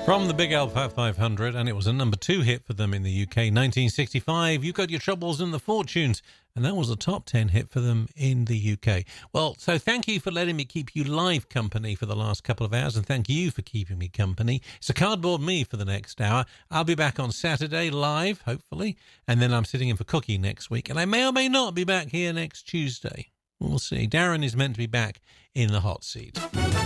From the Big L 500, and it was a number 2 hit for them in the UK, 1965. You Got Your Troubles and the Fortunes, and that was a top 10 hit for them in the UK. Well, so thank you for letting me keep you live company for the last couple of hours, and thank you for keeping me company. It's a cardboard me for the next hour. I'll be back on Saturday live, hopefully, and then I'm sitting in for Cookie next week, and I may or may not be back here next Tuesday. We'll see. Darren is meant to be back in the hot seat.